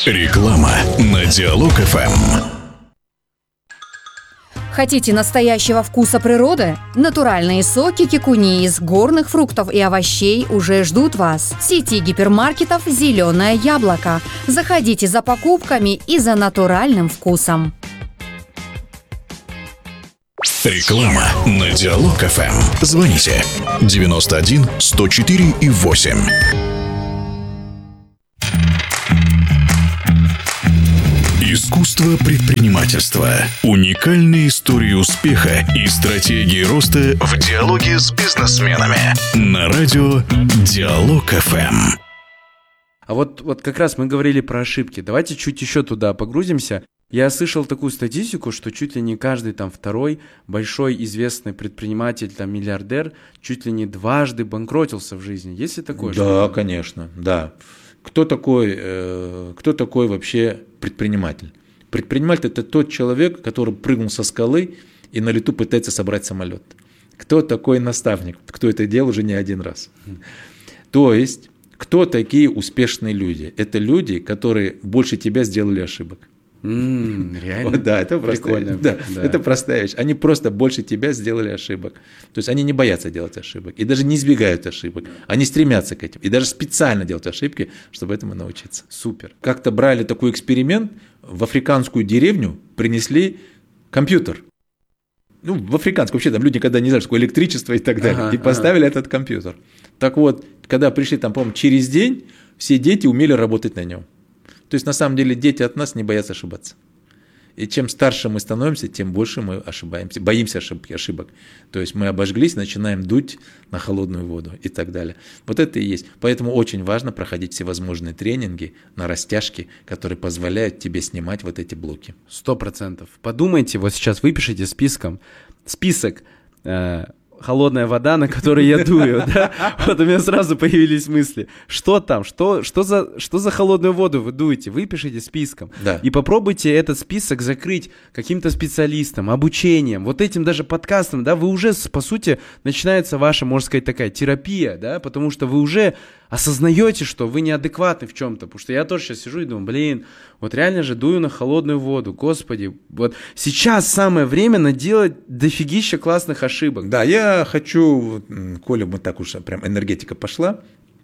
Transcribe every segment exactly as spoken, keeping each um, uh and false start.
Реклама на Диалог эф эм. Хотите настоящего вкуса природы? Натуральные соки кикуни из горных фруктов и овощей уже ждут вас. В сети гипермаркетов «Зеленое яблоко». Заходите за покупками и за натуральным вкусом. Реклама на Диалог эф эм. Звоните девяносто один сто четыре и восемь. Искусство предпринимательства. Уникальные истории успеха и стратегии роста в диалоге с бизнесменами. На радио Диалог эф эм. А вот, вот как раз мы говорили про ошибки. Давайте чуть еще туда погрузимся. Я слышал такую статистику, что чуть ли не каждый там второй большой известный предприниматель, там миллиардер, чуть ли не дважды банкротился в жизни. Есть ли такое? Да, что-то? конечно, да. Кто такой, э, кто такой вообще предприниматель? Предприниматель – это тот человек, который прыгнул со скалы и на лету пытается собрать самолет. Кто такой наставник? Кто это делал уже не один раз. То есть, кто такие успешные люди? Это люди, которые больше тебя сделали ошибок. Mm, реально? Вот, да, это прикольно. Да, да. Это простая вещь. Они просто больше тебя сделали ошибок. То есть они не боятся делать ошибок и даже не избегают ошибок. Они стремятся к этим и даже специально делают ошибки, чтобы этому научиться. Супер. Как-то брали такой эксперимент, в африканскую деревню принесли компьютер. Ну, в африканскую вообще там люди никогда не знают, что такое электричество и так далее. Ага, и поставили ага. этот компьютер. Так вот, когда пришли там, по-моему, через день, все дети умели работать на нем. То есть, на самом деле, дети от нас не боятся ошибаться. И чем старше мы становимся, тем больше мы ошибаемся, боимся ошибки, ошибок. То есть, мы обожглись, начинаем дуть на холодную воду и так далее. Вот это и есть. Поэтому очень важно проходить всевозможные тренинги на растяжки, которые позволяют тебе снимать вот эти блоки. Сто процентов. Подумайте, вот сейчас выпишите списком, список э, холодная вода, на которой я дую, да? Вот у меня сразу появились мысли. Что там? Что, что, за, что за холодную воду вы дуете? Выпишите списком. Да. И попробуйте этот список закрыть каким-то специалистом, обучением, вот этим даже подкастом, да? Вы уже, по сути, начинается ваша, можно сказать, такая терапия, да? Потому что вы уже осознаете, что вы неадекватны в чем-то. Потому что я тоже сейчас сижу и думаю, блин, вот реально же дую на холодную воду. Господи, вот сейчас самое время наделать дофигища классных ошибок. Да, я хочу, Коля, мы так уж прям энергетика пошла.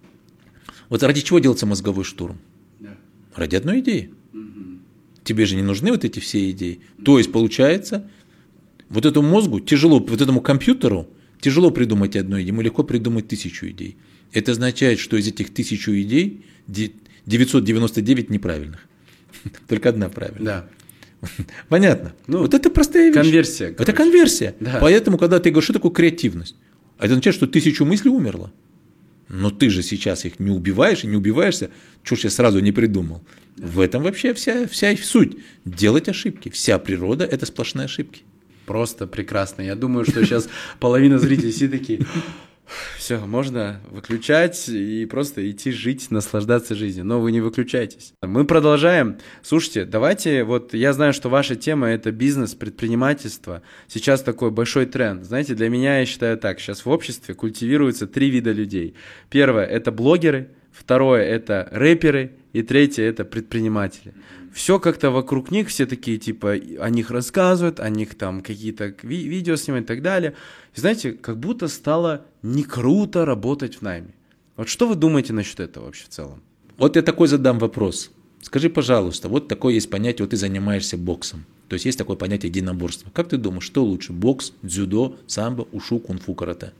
Вот ради чего делается мозговой штурм? Да. Ради одной идеи. Угу. Тебе же не нужны вот эти все идеи. Угу. То есть, получается, вот этому мозгу тяжело, вот этому компьютеру тяжело придумать одну идею, ему легко придумать тысячу идей. Это означает, что из этих тысячу идей девятьсот девяносто девять неправильных. Только одна правильная. Да. Понятно. Ну, вот это простая вещь. Конверсия. Короче. Это конверсия. Да. Поэтому, когда ты говоришь, что такое креативность, это означает, что тысячу мыслей умерло. Но ты же сейчас их не убиваешь и не убиваешься, что ж я сразу не придумал. Да. В этом вообще вся, вся суть. Делать ошибки. Вся природа – это сплошные ошибки. Просто прекрасно. Я думаю, что сейчас половина зрителей все такие... Все, можно выключать и просто идти жить, наслаждаться жизнью. Но вы не выключайтесь. Мы продолжаем. Слушайте, давайте, вот я знаю, что ваша тема – это бизнес, предпринимательство. Сейчас такой большой тренд. Знаете, для меня, я считаю так, сейчас в обществе культивируются три вида людей. Первое – это блогеры, второе – это рэперы, и третье – это предприниматели. Все как-то вокруг них, все такие, типа, о них рассказывают, о них там какие-то ви- видео снимают и так далее. И знаете, как будто стало не круто работать в найме. Вот что вы думаете насчет этого вообще в целом? Вот я такой задам вопрос. Скажи, пожалуйста, вот такое есть понятие, вот ты занимаешься боксом. То есть есть такое понятие единоборства. Как ты думаешь, что лучше? Бокс, дзюдо, самбо, ушу, кунг-фу, карате?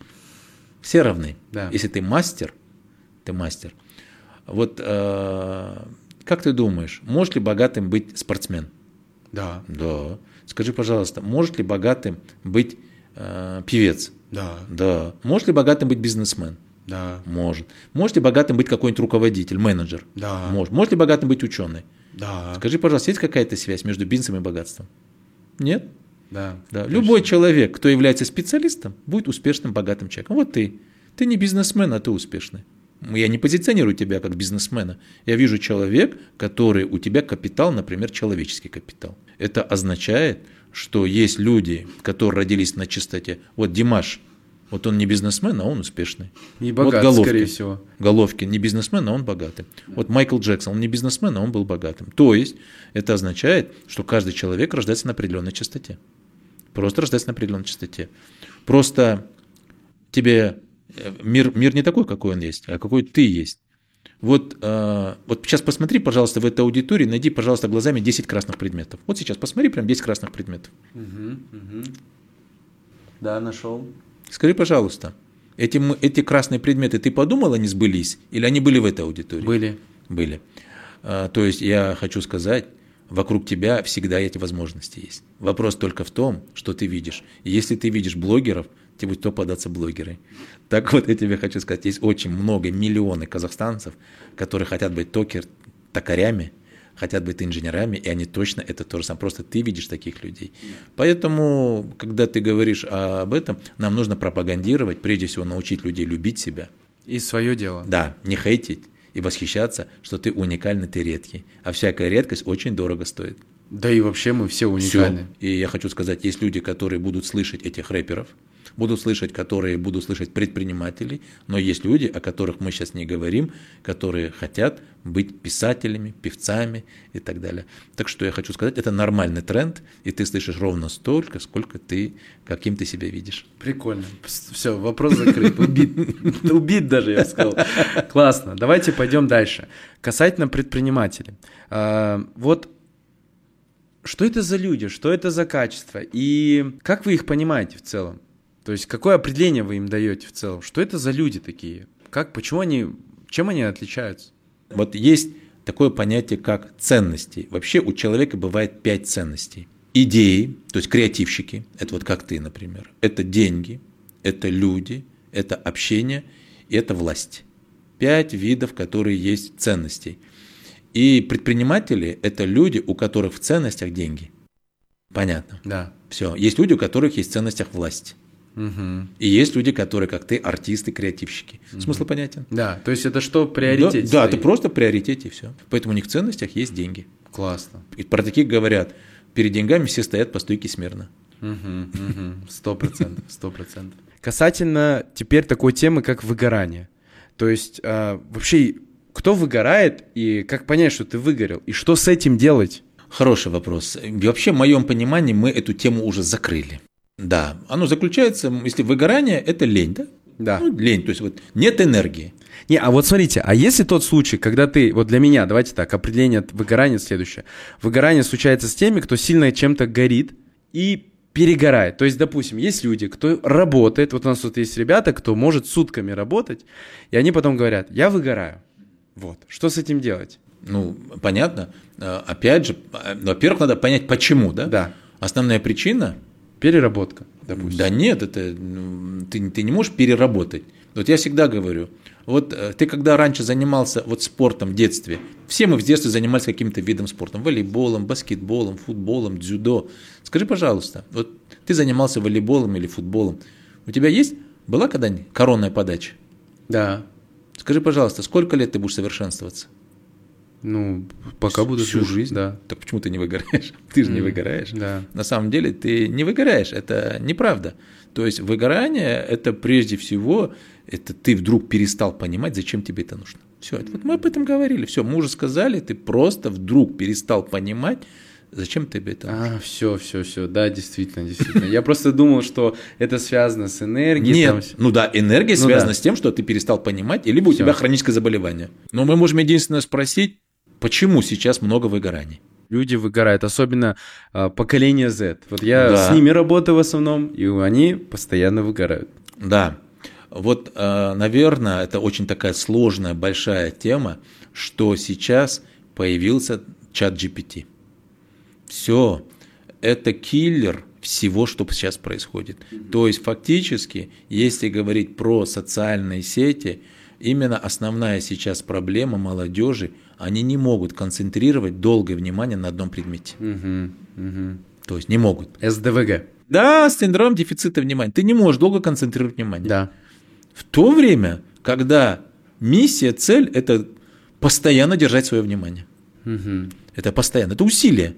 Все равны. Да. Если ты мастер, ты мастер. Вот э, как ты думаешь, может ли богатым быть спортсмен? Да. Да. Скажи, пожалуйста, может ли богатым быть э, певец? Да. Да. Может ли богатым быть бизнесмен? Да. Может. Может ли богатым быть какой-нибудь руководитель, менеджер? Да. Может. Может ли богатым быть ученый? Да. Скажи, пожалуйста, есть какая-то связь между бизнесом и богатством? Нет? Да. Да. Любой человек, кто является специалистом, будет успешным, богатым человеком. Вот ты. Ты не бизнесмен, а ты успешный. Я не позиционирую тебя как бизнесмена. Я вижу человек, который у тебя капитал, например, человеческий капитал. Это означает, что есть люди, которые родились на чистоте. Вот Димаш, Вот он не бизнесмен, а он успешный. И богатый, вот Головкин, скорее всего. Головкин не бизнесмен, а он богатый. Вот Майкл Джексон, он не бизнесмен, а он был богатым. То есть это означает, что каждый человек рождается на определенной частоте. Просто рождается на определенной частоте. Просто тебе мир, мир не такой, какой он есть, а какой ты есть. Вот, э, вот сейчас посмотри, пожалуйста, в этой аудитории, найди, пожалуйста, глазами десять красных предметов. Вот сейчас посмотри, прям десять красных предметов. Угу, угу. Да, нашел. Скажи, пожалуйста, эти, эти красные предметы, ты подумал, они сбылись? Или они были в этой аудитории? Были. Были. А, то есть я хочу сказать, вокруг тебя всегда эти возможности есть. Вопрос только в том, что ты видишь. И если ты видишь блогеров, тебе будет кто податься блогеры. Так вот, я тебе хочу сказать, есть очень много, миллионы казахстанцев, которые хотят быть токер, токарями, хотят быть инженерами, и они точно это то же самое. Просто ты видишь таких людей. Поэтому, когда ты говоришь об этом, нам нужно пропагандировать, прежде всего научить людей любить себя. И свое дело. Да, не хейтить и восхищаться, что ты уникальный, ты редкий. А всякая редкость очень дорого стоит. Да и вообще мы все уникальны. Все. И я хочу сказать, есть люди, которые будут слышать этих рэперов, будут слышать, которые будут слышать предпринимателей, но есть люди, о которых мы сейчас не говорим, которые хотят быть писателями, певцами и так далее. Так что я хочу сказать, это нормальный тренд, и ты слышишь ровно столько, сколько ты, каким ты себя видишь. Прикольно. Все, вопрос закрыт. Убит. Убит даже, я бы сказал. Классно. Давайте пойдем дальше. Касательно предпринимателей. Вот что это за люди, что это за качества, и как вы их понимаете в целом? То есть какое определение вы им даете в целом? Что это за люди такие? Как, почему они, чем они отличаются? Вот есть такое понятие, как ценности. Вообще у человека бывает пять ценностей. Идеи, то есть креативщики, это вот как ты, например. Это деньги, это люди, это общение и это власть. Пять видов, которые есть ценностей. И предприниматели – это люди, у которых в ценностях деньги. Понятно? Да. Все. Есть люди, у которых есть в ценностях власть. Угу. И есть люди, которые, как ты, артисты, креативщики. Угу. Смысл понятен? Да, то есть это что, приоритет? Да, да, это просто приоритет и все. Поэтому у них в ценностях есть деньги. Классно. И про таких говорят, перед деньгами все стоят по стойке смирно. Сто процентов, сто процентов. Касательно теперь такой темы, как выгорание. То есть э, вообще, кто выгорает и как понять, что ты выгорел? И что с этим делать? Хороший вопрос. И вообще, в моем понимании, мы эту тему уже закрыли. Да, оно заключается, если выгорание, это лень, да? Да. Ну, лень, то есть вот нет энергии. Не, а вот смотрите, а если тот случай, когда ты, вот для меня, давайте так, определение выгорания следующее. Выгорание случается с теми, кто сильно чем-то горит и перегорает. То есть, допустим, есть люди, кто работает, вот у нас тут есть ребята, кто может сутками работать, и они потом говорят, я выгораю. Вот, что с этим делать? Ну, понятно. Опять же, во-первых, надо понять, почему, да? Да. Основная причина... Переработка, допустим. Да нет, это ты, ты не можешь переработать. Вот я всегда говорю, вот ты когда раньше занимался вот спортом в детстве, все мы в детстве занимались каким-то видом спорта, волейболом, баскетболом, футболом, дзюдо. Скажи, пожалуйста, вот ты занимался волейболом или футболом, у тебя есть, была когда-нибудь коронная подача? Да. Скажи, пожалуйста, сколько лет ты будешь совершенствоваться? Ну, пока буду всю жить, жизнь. Да. Так почему ты не выгораешь? Ты же mm, не выгораешь. Да. На самом деле ты не выгораешь, это неправда. То есть выгорание – это прежде всего, это ты вдруг перестал понимать, зачем тебе это нужно. Все, это, вот мы об этом говорили, все, мы уже сказали, ты просто вдруг перестал понимать, зачем тебе это нужно. А, все, все, все, да, действительно, действительно. Я просто думал, что это связано с энергией. Нет, там... ну да, энергия ну связана да. с тем, что ты перестал понимать, либо у Всё. тебя хроническое заболевание. Но мы можем единственное спросить, почему сейчас много выгораний? Люди выгорают, особенно а, поколение Z. Вот я Да. с ними работаю в основном, и они постоянно выгорают. Да, вот, наверное, это очень такая сложная, большая тема, что сейчас появился чат джи пи ти. Все, это киллер всего, что сейчас происходит. Mm-hmm. То есть, фактически, если говорить про социальные сети, именно основная сейчас проблема молодежи, они не могут концентрировать долгое внимание на одном предмете. Угу, угу. То есть, не могут. эс дэ вэ гэ. Да, синдром дефицита внимания. Ты не можешь долго концентрировать внимание. Да. В то время, когда миссия, цель – это постоянно держать свое внимание. Угу. Это постоянно, это усилие.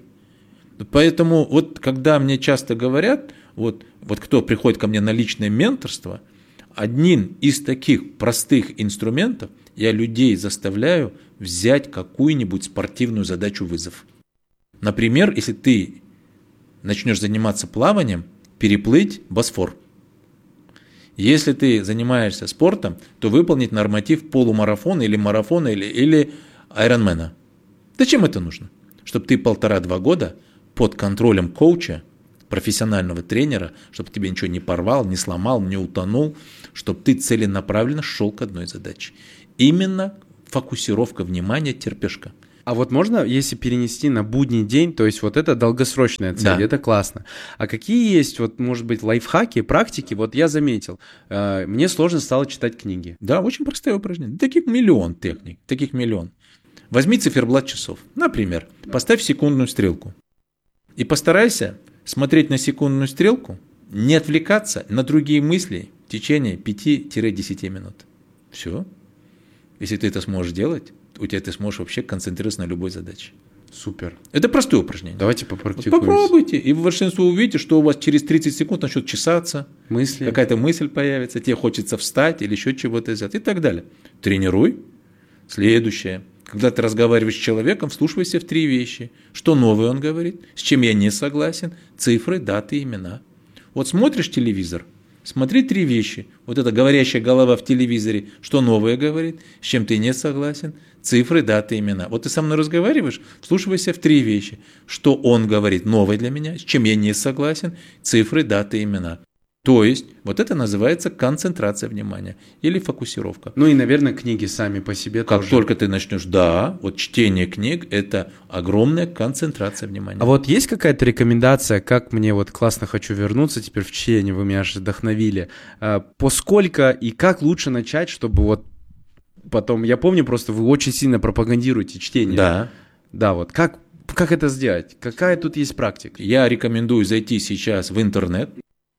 Поэтому вот когда мне часто говорят, вот, вот кто приходит ко мне на личное менторство, один из таких простых инструментов я людей заставляю взять какую-нибудь спортивную задачу-вызов. Например, если ты начнешь заниматься плаванием, переплыть Босфор. Если ты занимаешься спортом, то выполнить норматив полумарафона или марафона или, или айронмена. Зачем это нужно? Чтобы ты полтора-два года под контролем коуча, профессионального тренера, чтобы тебе ничего не порвал, не сломал, не утонул, чтобы ты целенаправленно шел к одной задаче. Именно фокусировка внимания, терпешка. А вот можно, если перенести на будний день, то есть вот это долгосрочная цель, Да. это классно. А какие есть, вот, может быть, лайфхаки, практики? Вот я заметил, э, мне сложно стало читать книги. Да, очень простое упражнение. Таких миллион техник, таких миллион. Возьми циферблат часов. Например, поставь секундную стрелку. И постарайся смотреть на секундную стрелку, не отвлекаться на другие мысли в течение пяти-десяти минут. Все. Если ты это сможешь делать, у тебя ты сможешь вообще концентрироваться на любой задаче. Супер. Это простое упражнение. Давайте Вот попрактикуем. попробуйте, и вы большинство увидите, что у вас через тридцать секунд начнет чесаться, Мысли. какая-то мысль появится, тебе хочется встать или еще чего-то сделать и так далее. Тренируй. Следующее. Когда ты разговариваешь с человеком, вслушивайся в три вещи. Что новое он говорит, с чем я не согласен, цифры, даты, имена. Вот смотришь телевизор, смотри три вещи. Вот эта говорящая голова в телевизоре, что новое говорит, с чем ты не согласен, цифры, даты, имена. Вот ты со мной разговариваешь, вслушивайся в три вещи. Что он говорит новое для меня, с чем я не согласен, цифры, даты, имена. То есть, вот это называется концентрация внимания или фокусировка. Ну и, наверное, книги сами по себе Как тоже. только ты начнешь, да, вот чтение книг – это огромная концентрация внимания. А вот есть какая-то рекомендация, как мне вот классно хочу вернуться теперь в чтение, вы меня аж вдохновили, а, по сколько и как лучше начать, чтобы вот потом, я помню просто, вы очень сильно пропагандируете чтение. Да. Да, вот как, как это сделать? Какая тут есть практика? Я рекомендую зайти сейчас в интернет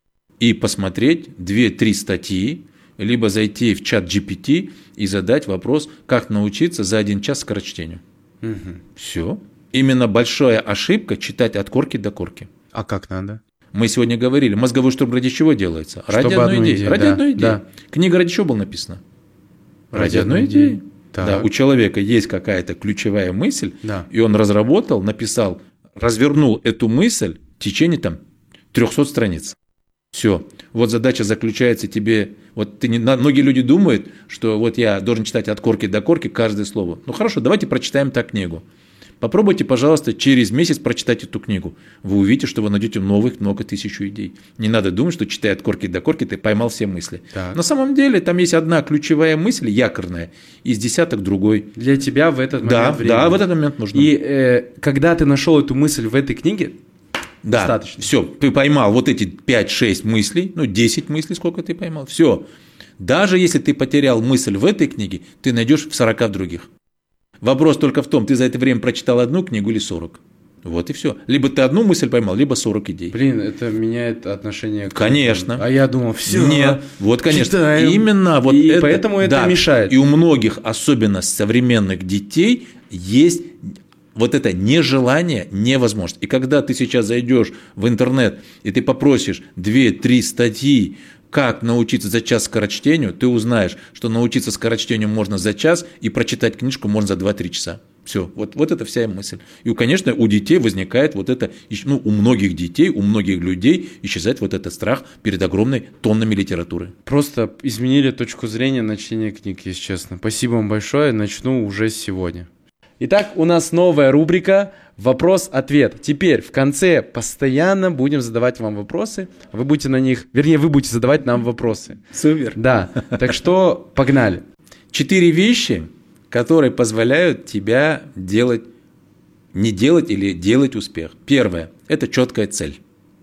и посмотреть две-три статьи, либо зайти в чат джи пи ти и задать вопрос, как научиться за один час скорочтению. Угу. Все. Именно большая ошибка читать от корки до корки. А как надо? Мы сегодня говорили, мозговой штурм ради чего делается? Ради Чтобы одной одну идеи. идею, Ради да, одной идеи. да. Книга ради чего была написана? Ради, Ради одной одной идеи. идеи. Так. Да, у человека есть какая-то ключевая мысль, Да. и он разработал, написал, развернул эту мысль в течение там трехсот страниц. Все. Вот задача заключается тебе. Вот ты не, многие люди думают, что вот я должен читать от корки до корки каждое слово. Ну хорошо, давайте прочитаем так книгу. Попробуйте, пожалуйста, через месяц прочитать эту книгу. Вы увидите, что вы найдете новых много тысяч идей. Не надо думать, что читая от корки до корки, ты поймал все мысли. Так. На самом деле там есть одна ключевая мысль, якорная, из десяток другой. Для тебя в этот момент Да, времени. да, в этот момент нужно. И э, когда ты нашел эту мысль в этой книге, Да, достаточно. все, ты поймал вот эти пять-шесть мыслей, ну десять мыслей, сколько ты поймал, все. Даже если ты потерял мысль в этой книге, ты найдешь в сорока других. Вопрос только в том, ты за это время прочитал одну книгу или сорок. Вот и все. Либо ты одну мысль поймал, либо сорок идей. блин, это меняет отношение к... Конечно. А я думал, все. Нет, вот, конечно, читаем. именно вот И это, поэтому это да, мешает. И у многих, особенно современных детей, есть вот это нежелание, невозможность. И когда ты сейчас зайдешь в интернет, и ты попросишь две-три статьи, как научиться за час скорочтению, ты узнаешь, что научиться скорочтению можно за час, и прочитать книжку можно за два-три часа. Все, вот, вот это вся мысль. И, конечно, у детей возникает вот это, ну, у многих детей, у многих людей исчезает вот этот страх перед огромной тоннами литературы. Просто изменили точку зрения на чтение книг, если честно. Спасибо вам большое, начну уже сегодня. Итак, у нас новая рубрика «Вопрос-ответ». Теперь в конце постоянно будем задавать вам вопросы, вы будете на них, вернее, вы будете задавать нам вопросы. Супер. Да, так что погнали. Четыре вещи, которые позволяют тебя делать, не делать или делать успех. Первое – это четкая цель.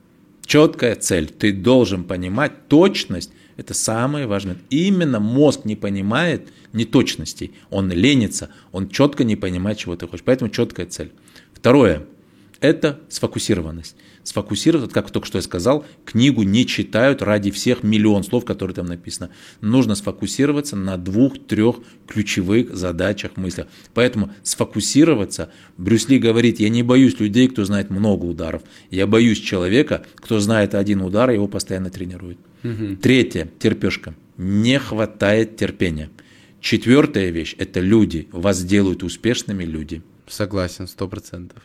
Четкая цель. Ты должен понимать точность. Это самое важное. Именно мозг не понимает неточностей. Он ленится, он четко не понимает, чего ты хочешь. Поэтому четкая цель. Второе. Это сфокусированность. Сфокусироваться, как только что я сказал, книгу не читают ради всех миллион слов, которые там написано. Нужно сфокусироваться на двух-трех ключевых задачах, мыслях. Поэтому сфокусироваться, Брюс Ли говорит, я не боюсь людей, кто знает много ударов. Я боюсь человека, кто знает один удар, и его постоянно тренирует. Угу. Третье, терпешка. Не хватает терпения. Четвертая вещь – это люди. Вас делают успешными люди. Согласен, сто процентов.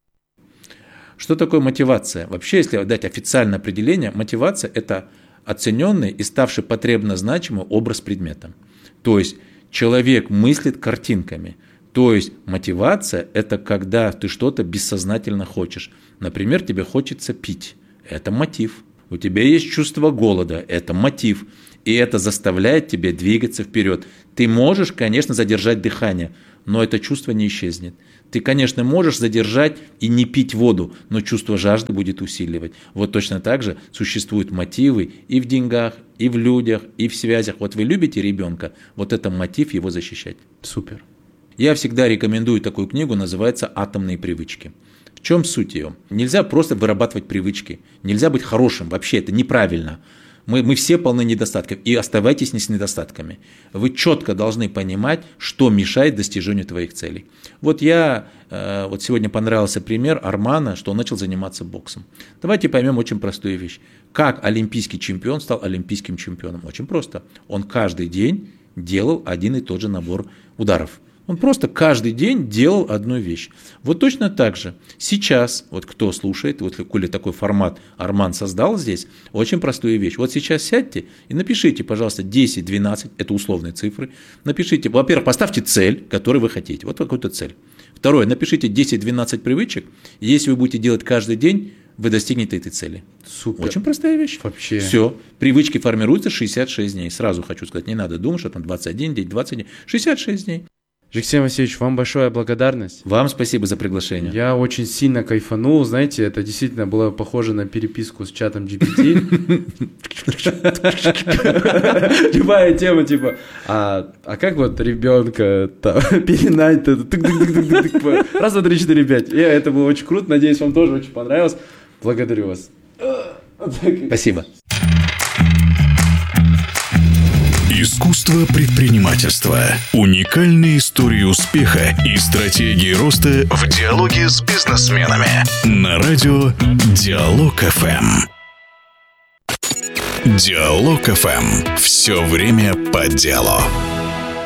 Что такое мотивация? Вообще, если дать официальное определение, мотивация – это оцененный и ставший потребно значимый образ предмета. То есть человек мыслит картинками. То есть мотивация – это когда ты что-то бессознательно хочешь. Например, тебе хочется пить. Это мотив. У тебя есть чувство голода. Это мотив. И это заставляет тебя двигаться вперед. Ты можешь, конечно, задержать дыхание, но это чувство не исчезнет. Ты, конечно, можешь задержать и не пить воду, но чувство жажды будет усиливать. Вот точно так же существуют мотивы и в деньгах, и в людях, и в связях. Вот вы любите ребенка, вот это мотив его защищать. Супер. Я всегда рекомендую такую книгу, называется «Атомные привычки». В чем суть ее? Нельзя просто вырабатывать привычки, нельзя быть хорошим, вообще это неправильно. Мы, мы все полны недостатков, и оставайтесь не с недостатками. Вы четко должны понимать, что мешает достижению твоих целей. Вот я, э, вот сегодня понравился пример Армана, что он начал заниматься боксом. Давайте поймем очень простую вещь. Как олимпийский чемпион стал олимпийским чемпионом? Очень просто. Он каждый день делал один и тот же набор ударов. Он просто каждый день делал одну вещь. Вот точно так же сейчас, вот кто слушает, вот коли такой формат Арман создал здесь, очень простую вещь. Вот сейчас сядьте и напишите, пожалуйста, десять-двенадцать, это условные цифры. Напишите, во-первых, поставьте цель, которую вы хотите, вот какую-то цель. Второе, напишите десять-двенадцать привычек, если вы будете делать каждый день, вы достигнете этой цели. Супер. Очень простая вещь. Вообще. Все. Привычки формируются шестьдесят шесть дней. Сразу хочу сказать, не надо думать, что там двадцать один день, двадцать дней. шестьдесят шесть дней. Жексен Васильевич, вам большая благодарность. Вам спасибо за приглашение. Я очень сильно кайфанул, знаете, это действительно было похоже на переписку с чатом джи пи ти. Любая тема, типа, а как вот ребенка пеленать-то? Раз, два, три, четыре, пять. Это было очень круто, надеюсь, вам тоже очень понравилось. Благодарю вас. Спасибо. Искусство предпринимательства. Уникальные истории успеха и стратегии роста в диалоге с бизнесменами. На радио Диалог эф эм. Диалог эф эм. Все время по делу.